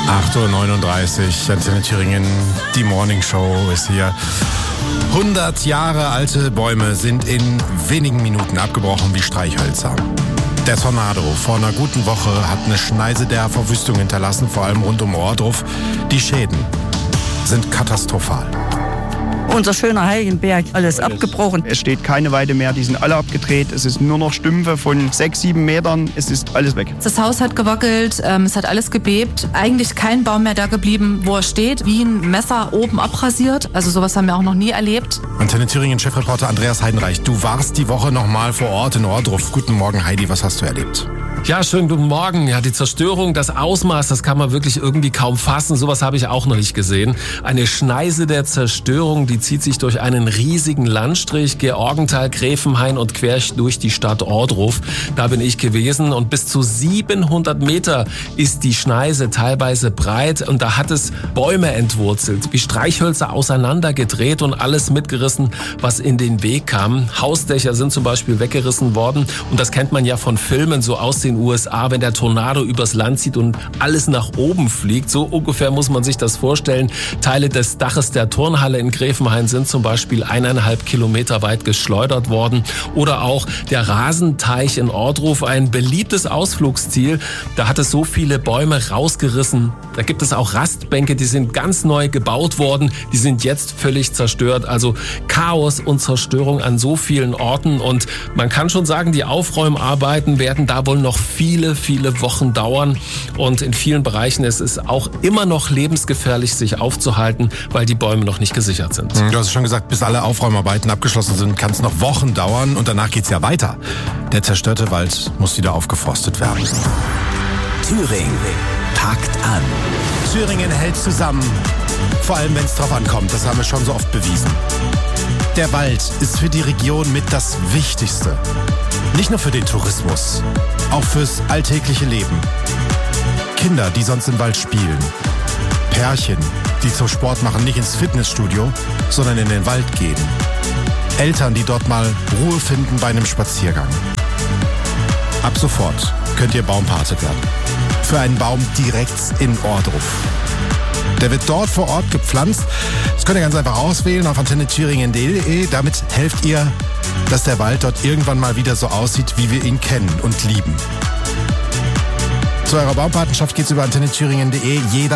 8:39 Uhr, Antenne Thüringen, die Morning Show ist hier. 100 Jahre alte Bäume sind in wenigen Minuten abgebrochen wie Streichhölzer. Der Tornado vor einer guten Woche hat eine Schneise der Verwüstung hinterlassen, vor allem rund um Ohrdruf. Die Schäden sind katastrophal. Unser schöner Heiligenberg, alles abgebrochen. Es steht keine Weide mehr, die sind alle abgedreht. Es ist nur noch Stümpfe von 6, 7 Metern. Es ist alles weg. Das Haus hat gewackelt, es hat alles gebebt. Eigentlich kein Baum mehr da geblieben, wo er steht. Wie ein Messer oben abrasiert. Also sowas haben wir auch noch nie erlebt. Antenne Thüringen Chefreporter Andreas Heidenreich. Du warst die Woche noch mal vor Ort in Ohrdruf. Guten Morgen, Heidi. Was hast du erlebt? Ja, schönen guten Morgen. Ja, die Zerstörung, das Ausmaß, das kann man wirklich irgendwie kaum fassen. Sowas habe ich auch noch nicht gesehen. Eine Schneise der Zerstörung, die zieht sich durch einen riesigen Landstrich, Georgenthal, Gräfenhain und quer durch die Stadt Ohrdruf. Da bin ich gewesen und bis zu 700 Meter ist die Schneise teilweise breit und da hat es Bäume entwurzelt, wie Streichhölzer auseinandergedreht und alles mitgerissen, was in den Weg kam. Hausdächer sind zum Beispiel weggerissen worden und das kennt man ja von Filmen so aus den USA, wenn der Tornado übers Land zieht und alles nach oben fliegt. So ungefähr muss man sich das vorstellen. Teile des Daches der Turnhalle in Gräfenhain sind zum Beispiel 1,5 Kilometer weit geschleudert worden. Oder auch der Rasenteich in Ohrdruf, ein beliebtes Ausflugsziel. Da hat es so viele Bäume rausgerissen. Da gibt es auch Rastbänke, die sind ganz neu gebaut worden. Die sind jetzt völlig zerstört. Also Chaos und Zerstörung an so vielen Orten. Und man kann schon sagen, die Aufräumarbeiten werden da wohl noch viele, viele Wochen dauern. Und in vielen Bereichen ist es auch immer noch lebensgefährlich, sich aufzuhalten, weil die Bäume noch nicht gesichert sind. Du hast schon gesagt, bis alle Aufräumarbeiten abgeschlossen sind, kann es noch Wochen dauern und danach geht's ja weiter. Der zerstörte Wald muss wieder aufgeforstet werden. Thüringen packt an. Thüringen hält zusammen, vor allem wenn es drauf ankommt. Das haben wir schon so oft bewiesen. Der Wald ist für die Region mit das Wichtigste. Nicht nur für den Tourismus, auch fürs alltägliche Leben. Kinder, die sonst im Wald spielen. Pärchen, die zum Sport machen, nicht ins Fitnessstudio, sondern in den Wald gehen. Eltern, die dort mal Ruhe finden bei einem Spaziergang. Ab sofort könnt ihr Baumpate werden. Für einen Baum direkt in Ohrdruf. Der wird dort vor Ort gepflanzt. Das könnt ihr ganz einfach auswählen auf antennethüringen.de. Damit helft ihr, dass der Wald dort irgendwann mal wieder so aussieht, wie wir ihn kennen und lieben. Zu eurer Baumpatenschaft geht's über antennethüringen.de. Jeder